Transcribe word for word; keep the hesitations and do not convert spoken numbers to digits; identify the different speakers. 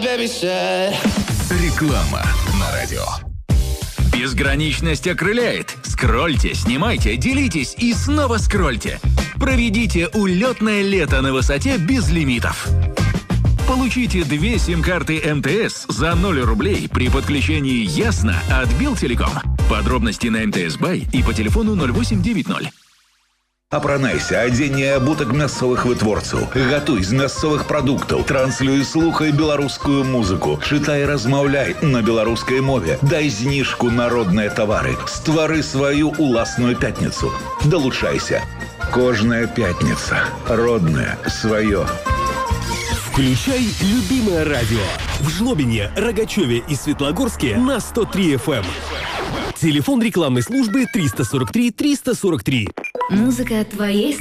Speaker 1: Реклама на радио. Безграничность окрыляет. Скрольте, снимайте, делитесь и снова скрольте. Проведите улетное лето на высоте без лимитов. Получите две сим-карты эм тэ эс за ноль рублей при подключении «Ясно» от Билтелеком. Подробности на эм тэ эс Бай и по телефону ноль восемь девять ноль.
Speaker 2: Апранайся, адзенне абутак мясцовых вытворцаў. Гатуй з мясцовых прадуктаў, транслюй, слухай беларускую музыку, чытай, размаўляй на беларускай мове, дай зніжку на родныя тавары, ствары сваю уласную пятніцу. Далучайся. Кожная пятница. Родное, свое.
Speaker 3: Включай любимое радио. В Жлобине, Рогачеве и Светлогорске на сто три эф эм. Телефон рекламной службы триста сорок три триста сорок три.
Speaker 4: Музыка твоей